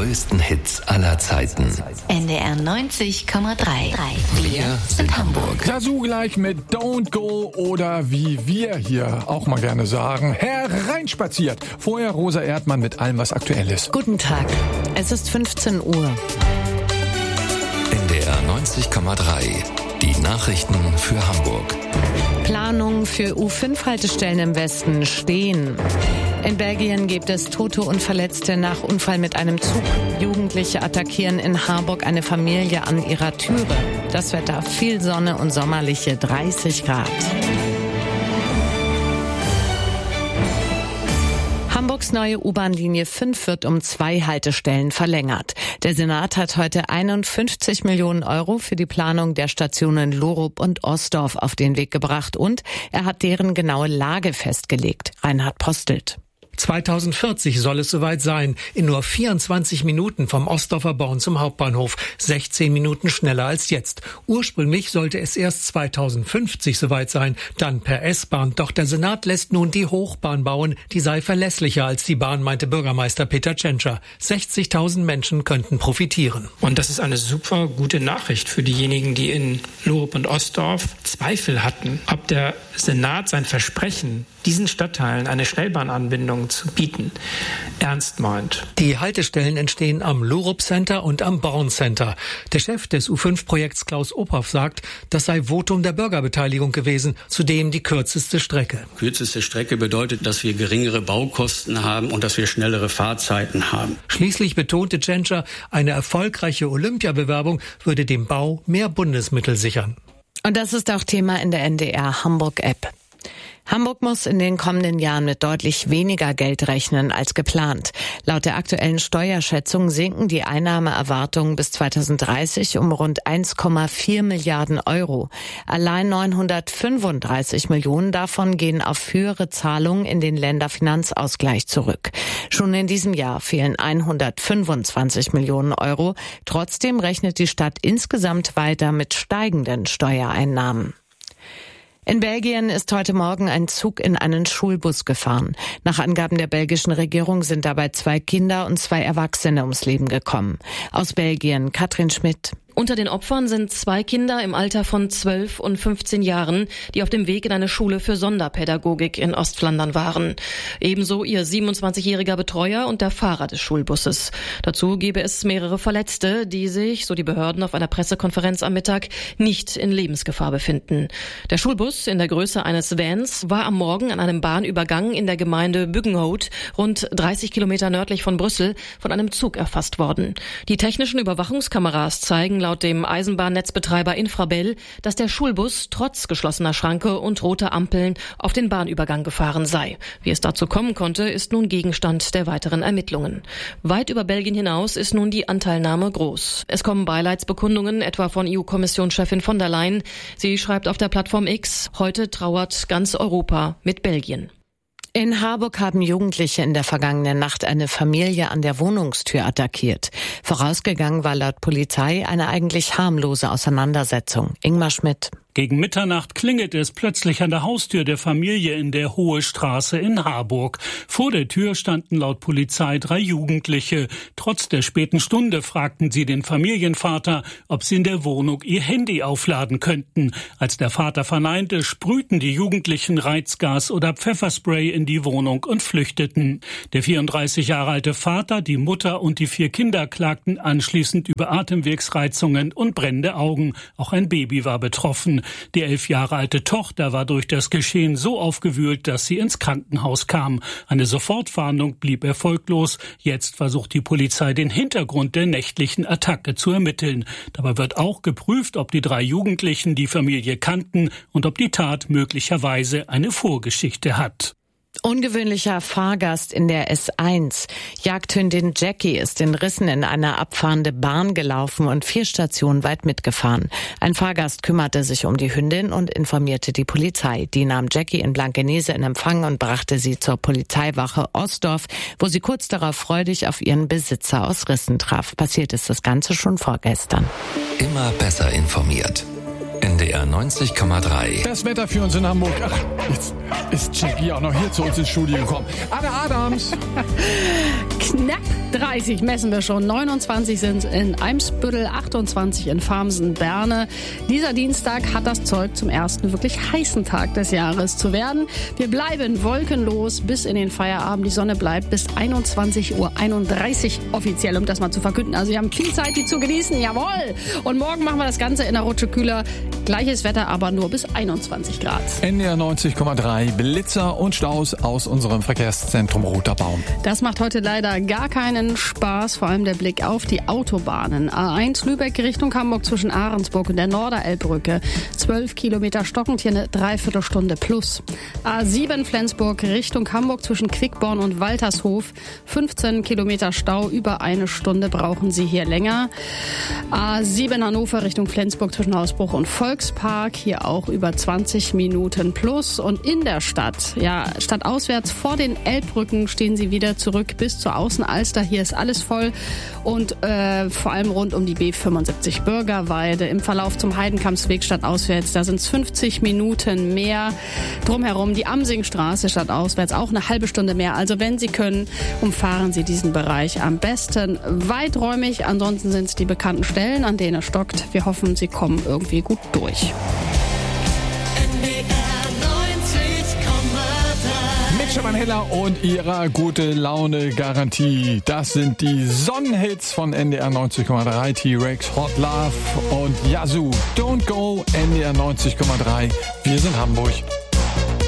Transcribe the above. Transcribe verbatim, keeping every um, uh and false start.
größten Hits aller Zeiten. N D R neunzig Komma drei. Wir sind Hamburg. Dazu gleich mit Don't Go oder wie wir hier auch mal gerne sagen, hereinspaziert. Vorher Rosa Erdmann mit allem, was aktuell ist. Guten Tag, es ist fünfzehn Uhr. N D R neunzig Komma drei. Die Nachrichten für Hamburg. Planungen für U fünf Haltestellen im Westen stehen. In Belgien gibt es Tote und Verletzte nach Unfall mit einem Zug. Jugendliche attackieren in Harburg eine Familie an ihrer Türe. Das Wetter: viel Sonne und sommerliche dreißig Grad. Hamburgs neue U-Bahn-Linie fünf wird um zwei Haltestellen verlängert. Der Senat hat heute einundfünfzig Millionen Euro für die Planung der Stationen Lorup und Osdorf auf den Weg gebracht und er hat deren genaue Lage festgelegt. Reinhard Postelt. zweitausendvierzig soll es soweit sein. In nur vierundzwanzig Minuten vom Osdorfer Born zum Hauptbahnhof. sechzehn Minuten schneller als jetzt. Ursprünglich sollte es erst zweitausendfünfzig soweit sein, dann per S-Bahn. Doch der Senat lässt nun die Hochbahn bauen. Die sei verlässlicher als die Bahn, meinte Bürgermeister Peter Tschentscher. sechzigtausend Menschen könnten profitieren. Und das ist eine super gute Nachricht für diejenigen, die in Lorup und Osdorf Zweifel hatten, ob der Senat sein Versprechen, diesen Stadtteilen eine Schnellbahnanbindung zu bieten, ernst meint. Die Haltestellen entstehen am Lorup Center und am Born Center. Der Chef des U fünf Projekts Klaus Ophoff sagt, das sei Votum der Bürgerbeteiligung gewesen, zudem die kürzeste Strecke. Kürzeste Strecke bedeutet, dass wir geringere Baukosten haben und dass wir schnellere Fahrzeiten haben. Schließlich betonte Tschentscher, eine erfolgreiche Olympiabewerbung würde dem Bau mehr Bundesmittel sichern. Und das ist auch Thema in der N D R Hamburg App. Hamburg muss in den kommenden Jahren mit deutlich weniger Geld rechnen als geplant. Laut der aktuellen Steuerschätzung sinken die Einnahmeerwartungen bis zweitausenddreißig um rund eins Komma vier Milliarden Euro. Allein neunhundertfünfunddreißig Millionen davon gehen auf höhere Zahlungen in den Länderfinanzausgleich zurück. Schon in diesem Jahr fehlen hundertfünfundzwanzig Millionen Euro. Trotzdem rechnet die Stadt insgesamt weiter mit steigenden Steuereinnahmen. In Belgien ist heute Morgen ein Zug in einen Schulbus gefahren. Nach Angaben der belgischen Regierung sind dabei zwei Kinder und zwei Erwachsene ums Leben gekommen. Aus Belgien, Katrin Schmidt. Unter den Opfern sind zwei Kinder im Alter von zwölf und fünfzehn Jahren, die auf dem Weg in eine Schule für Sonderpädagogik in Ostflandern waren. Ebenso ihr siebenundzwanzigjähriger Betreuer und der Fahrer des Schulbusses. Dazu gebe es mehrere Verletzte, die sich, so die Behörden auf einer Pressekonferenz am Mittag, nicht in Lebensgefahr befinden. Der Schulbus in der Größe eines Vans war am Morgen an einem Bahnübergang in der Gemeinde Buggenhout, rund dreißig Kilometer nördlich von Brüssel, von einem Zug erfasst worden. Die technischen Überwachungskameras zeigen laut dem Eisenbahnnetzbetreiber Infrabel, dass der Schulbus trotz geschlossener Schranke und roter Ampeln auf den Bahnübergang gefahren sei. Wie es dazu kommen konnte, ist nun Gegenstand der weiteren Ermittlungen. Weit über Belgien hinaus ist nun die Anteilnahme groß. Es kommen Beileidsbekundungen, etwa von E U-Kommissionschefin von der Leyen. Sie schreibt auf der Plattform X, heute trauert ganz Europa mit Belgien. In Harburg haben Jugendliche in der vergangenen Nacht eine Familie an der Wohnungstür attackiert. Vorausgegangen war laut Polizei eine eigentlich harmlose Auseinandersetzung. Ingmar Schmidt. Gegen Mitternacht klingelt es plötzlich an der Haustür der Familie in der Hohe Straße in Harburg. Vor der Tür standen laut Polizei drei Jugendliche. Trotz der späten Stunde fragten sie den Familienvater, ob sie in der Wohnung ihr Handy aufladen könnten. Als der Vater verneinte, sprühten die Jugendlichen Reizgas oder Pfefferspray in die Wohnung und flüchteten. Der vierunddreißig Jahre alte Vater, die Mutter und die vier Kinder klagten anschließend über Atemwegsreizungen und brennende Augen. Auch ein Baby war betroffen. Die elf Jahre alte Tochter war durch das Geschehen so aufgewühlt, dass sie ins Krankenhaus kam. Eine Sofortfahndung blieb erfolglos. Jetzt versucht die Polizei, den Hintergrund der nächtlichen Attacke zu ermitteln. Dabei wird auch geprüft, ob die drei Jugendlichen die Familie kannten und ob die Tat möglicherweise eine Vorgeschichte hat. Ungewöhnlicher Fahrgast in der S eins. Jagdhündin Jackie ist in Rissen in eine abfahrende Bahn gelaufen und vier Stationen weit mitgefahren. Ein Fahrgast kümmerte sich um die Hündin und informierte die Polizei. Die nahm Jackie in Blankenese in Empfang und brachte sie zur Polizeiwache Osdorf, wo sie kurz darauf freudig auf ihren Besitzer aus Rissen traf. Passiert ist das Ganze schon vorgestern. Immer besser informiert. N D R neunzig Komma drei. Das Wetter für uns in Hamburg. Ach, jetzt ist Jackie auch noch hier zu uns ins Studio gekommen. Anne Adams. Knapp dreißig messen wir schon. neunundzwanzig sind in Eimsbüttel, achtundzwanzig in Farmsen, Berne. Dieser Dienstag hat das Zeug, zum ersten wirklich heißen Tag des Jahres zu werden. Wir bleiben wolkenlos bis in den Feierabend. Die Sonne bleibt bis einundzwanzig Uhr einunddreißig offiziell, um das mal zu verkünden. Also wir haben viel Zeit, die zu genießen. Jawohl! Und morgen machen wir das Ganze in der Rutsche kühler. Gleiches Wetter, aber nur bis einundzwanzig Grad. N D R neunzig Komma drei, Blitzer und Staus aus unserem Verkehrszentrum Roter Baum. Das macht heute leider gar keinen Spaß, vor allem der Blick auf die Autobahnen. A eins Lübeck Richtung Hamburg zwischen Ahrensburg und der Norderelbbrücke. zwölf Kilometer stockend, hier eine Dreiviertelstunde plus. A sieben Flensburg Richtung Hamburg zwischen Quickborn und Waltershof. fünfzehn Kilometer Stau, über eine Stunde brauchen Sie hier länger. A sieben Hannover Richtung Flensburg zwischen Hausbruch und Volkspark. Hier auch über zwanzig Minuten plus. Und in der Stadt, ja, stadtauswärts vor den Elbbrücken stehen Sie wieder zurück bis zur Außenalster. Hier ist alles voll und äh, vor allem rund um die B fünfundsiebzig Bürgerweide. Im Verlauf zum Heidenkampsweg stadtauswärts, da sind es fünfzig Minuten mehr. Drumherum die Amsingstraße stadtauswärts auch eine halbe Stunde mehr. Also wenn Sie können, umfahren Sie diesen Bereich am besten weiträumig. Ansonsten sind es die bekannten Stellen, an denen es stockt. Wir hoffen, Sie kommen irgendwie gut durch. Stefan Heller und ihrer gute Laune Garantie. Das sind die Sonnenhits von N D R neunzig Komma drei. T-Rex, Hot Love und Yazoo. Don't Go, N D R neunzig Komma drei. Wir sind Hamburg.